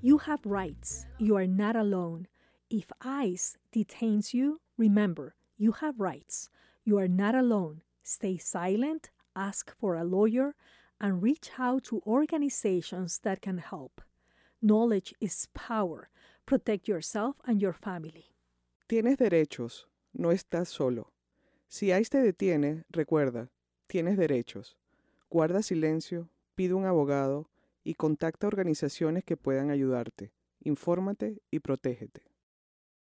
You have rights. You are not alone. If ICE detains you, remember, you have rights. You are not alone. Stay silent, ask for a lawyer, and reach out to organizations that can help. Knowledge is power. Protect yourself and your family. Tienes derechos, no estás solo. Si ICE te detiene, recuerda, tienes derechos. Guarda silencio, pide un abogado y contacta organizaciones que puedan ayudarte. Infórmate y protégete.